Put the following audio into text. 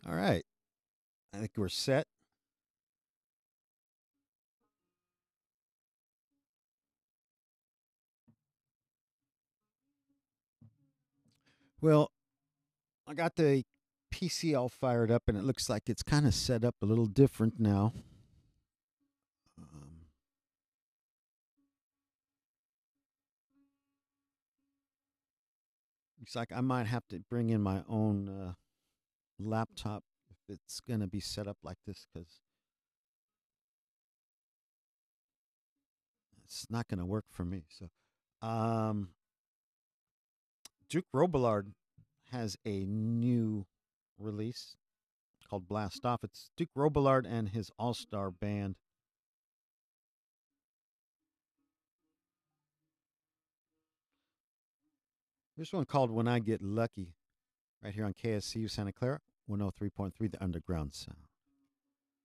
All right. I think we're set. Well, I got the PC all fired up, and it looks like it's kind of set up a little different now. Um, Looks like I might have to bring in my own laptop if it's going to be set up like this because it's not going to work for me. So, um, Duke Robillard has a new release called Blast Off. It's Duke Robillard and his all star band. There's one called When I Get Lucky right here on KSCU Santa Clara, 103.3, the Underground Sound.